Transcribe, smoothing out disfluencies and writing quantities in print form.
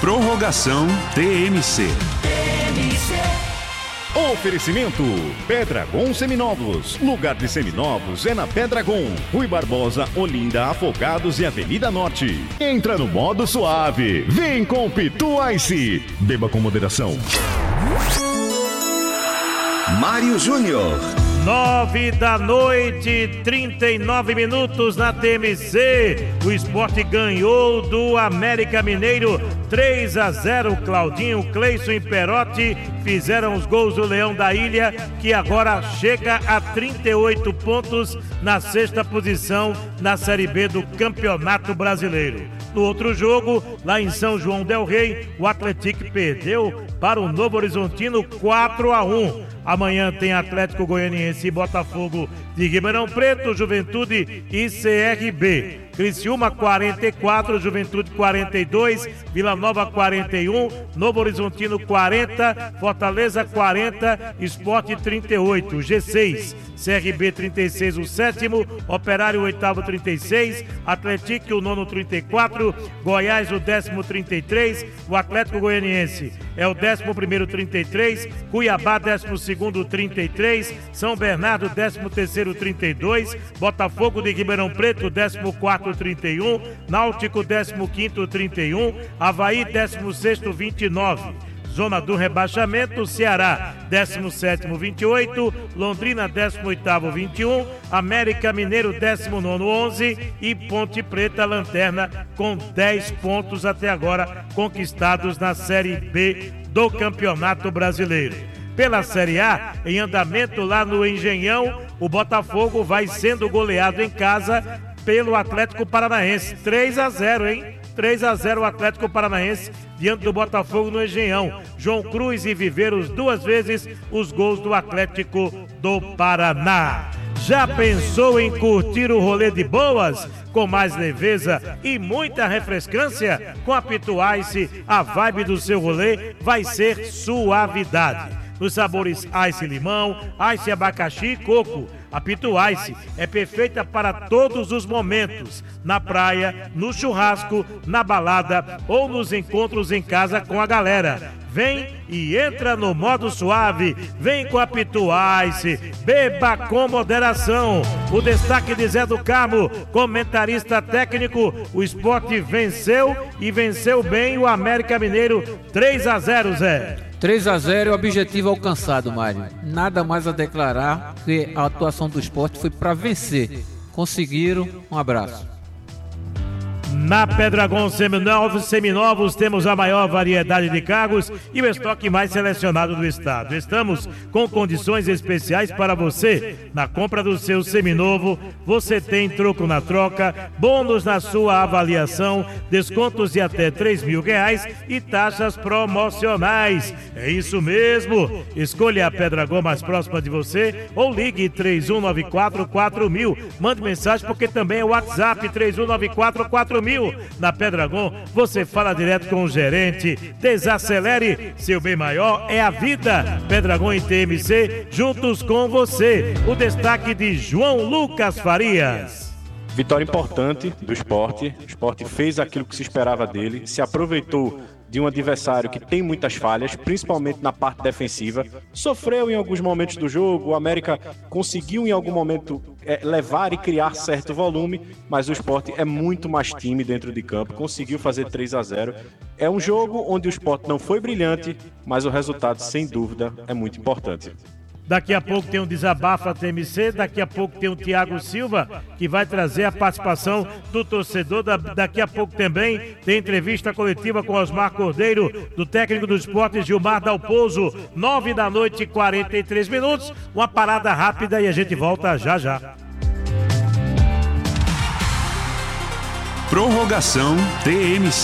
Prorrogação TMC. Oferecimento Pedragon Seminovos. Lugar de seminovos é na Pedragon. Rui Barbosa, Olinda, Afogados e Avenida Norte. Entra no modo suave. Vem com Pitu Ice. Beba com moderação. Mário Júnior. 9h, 39 minutos na TMC. O Sport ganhou do América Mineiro 3-0. Claudinho, Cleison e Perotti fizeram os gols do Leão da Ilha, que agora chega a 38 pontos na 6ª posição na Série B do Campeonato Brasileiro. No outro jogo, lá em São João del Rei, o Atlético perdeu para o Novo Horizontino 4-1. Amanhã tem Atlético Goianiense e Botafogo de Ribeirão Preto, Juventude e CRB. Criciúma 44, Juventude 42, Vila Nova 41, Novo Horizontino 40, Fortaleza 40, Sport 38, G6, CRB 36, o 7º, Operário o 8º 36, Atlético o 9º 34, Goiás o 10º 33, o Atlético Goianiense é o 11º 33, Cuiabá 12º 33, São Bernardo 13º 32, Botafogo de Ribeirão Preto 14º 31, Náutico 15º 31, Avaí 16º 29. Zona do rebaixamento, Ceará 17º 28, Londrina 18º 21, América Mineiro 19º 11 e Ponte Preta lanterna com 10 pontos até agora conquistados na Série B do Campeonato Brasileiro. Pela Série A, em andamento lá no Engenhão, o Botafogo vai sendo goleado em casa pelo Atlético Paranaense, 3-0, hein? 3-0 o Atlético Paranaense diante do Botafogo no Engenhão. João Cruz e Viveiros 2 vezes os gols do Atlético do Paraná. Já pensou em curtir o rolê de boas? Com mais leveza e muita refrescância? Com a Pitu Ice, a vibe do seu rolê vai ser suavidade. Nos sabores Ice Limão, Ice Abacaxi e Coco. A Pitu Ice é perfeita para todos os momentos, na praia, no churrasco, na balada ou nos encontros em casa com a galera. Vem e entra no modo suave, vem com a Pitu Ice, beba com moderação. O destaque de Zé do Carmo, comentarista técnico, o Sport venceu e venceu bem o América Mineiro 3-0, Zé. 3-0 é o objetivo alcançado, Mário. Nada mais a declarar que a atuação do Sport foi para vencer. Conseguiram, um abraço. Na Pedragon Seminovos temos a maior variedade de carros e o estoque mais selecionado do estado. Estamos com condições especiais para você. Na compra do seu seminovo, você tem troco na troca, bônus na sua avaliação, descontos de até R$3.000 e taxas promocionais. É isso mesmo. Escolha a Pedragon mais próxima de você ou ligue 3194-4000. Mande mensagem porque também é o WhatsApp 3194-4000. Na Pedragon, você fala direto com o gerente. Desacelere, seu bem maior é a vida. Pedragon e TMC, juntos com você. O destaque de João Lucas Farias. Vitória importante do Sport. O Sport fez aquilo que se esperava dele, se aproveitou de um adversário que tem muitas falhas, principalmente na parte defensiva. Sofreu em alguns momentos do jogo, o América conseguiu em algum momento levar e criar certo volume, mas o Sport é muito mais time dentro de campo, conseguiu fazer 3-0. É um jogo onde o Sport não foi brilhante, mas o resultado, sem dúvida, é muito importante. Daqui a pouco tem um desabafo a TMC, daqui a pouco tem o Thiago Silva, que vai trazer a participação do torcedor. Daqui a pouco também tem entrevista coletiva com Osmar Cordeiro, do técnico do Sport, Gilmar Dalpozo. 9h, 43 minutos. Uma parada rápida e a gente volta já já. Prorrogação TMC.